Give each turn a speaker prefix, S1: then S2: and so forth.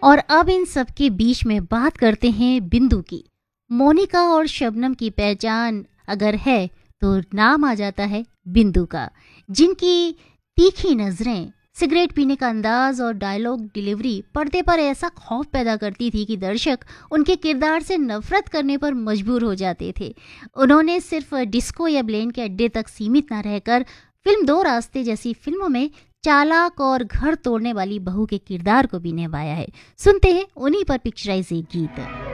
S1: और अब इन सबके बीच में बात करते हैं बिंदु की। मोनिका और शबनम की पहचान अगर है तो नाम आ जाता है बिंदु का, जिनकी तीखी नजरें, सिगरेट पीने का अंदाज और डायलॉग डिलीवरी पर्दे पर ऐसा खौफ पैदा करती थी कि दर्शक उनके किरदार से नफरत करने पर मजबूर हो जाते थे। उन्होंने सिर्फ डिस्को या ब्लेन के अड्डे तक सीमित न रहकर फिल्म दो रास्ते जैसी फिल्मों में चालाक और घर तोड़ने वाली बहू के किरदार को भी निभाया है। सुनते हैं उन्हीं पर पिक्चराइज एक गीत।